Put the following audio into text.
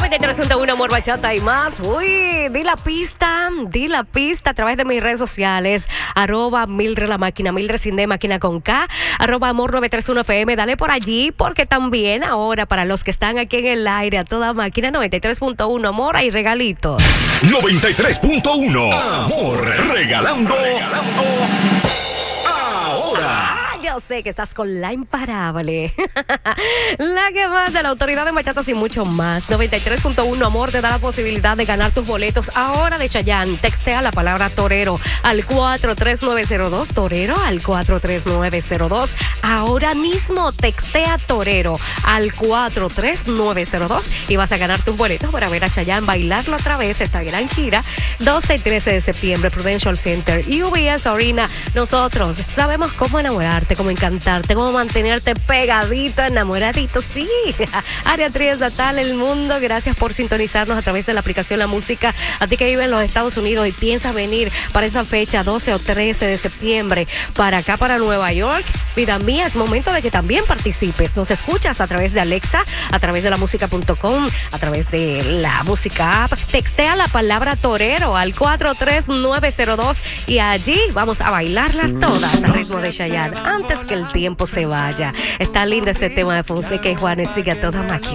93.1 Amor, Bachata y más. Uy, di la pista a través de mis redes sociales. @Mildred la máquina, Mildred sin D, máquina con K. @Amor 931 FM. Dale por allí, porque también ahora para los que están aquí en el aire a toda máquina, 93.1 Amor, hay regalitos. 93.1 Amor, regalando ahora. Yo sé que estás con la imparable, la que más de la autoridad de bachatas y mucho más. 93.1 Amor te da la posibilidad de ganar tus boletos ahora de Chayanne. Textea la palabra torero al 43902, torero al 43902. Ahora mismo textea torero al 43902 y vas a ganar tus boletos para ver a Chayanne bailarlo otra vez esta gran gira 12 y 13 de septiembre, Prudential Center, UBS Arena. Nosotros sabemos cómo enamorarte, cómo encantarte, cómo mantenerte pegadito, enamoradito, sí. Área Triestatal, el mundo, gracias por sintonizarnos a través de la aplicación La Música. A ti que vives en los Estados Unidos y piensas venir para esa fecha 12 o 13 de septiembre para acá, para Nueva York, vida mía, es momento de que también participes. Nos escuchas a través de Alexa, a través de lamusica.com, a través de la música app. Textea la palabra torero al 43902 y allí vamos a bailarlas todas al ritmo de Chayanne antes que el tiempo se vaya. Está lindo este tema de Fonseca y Juanes, sigue a toda máquina.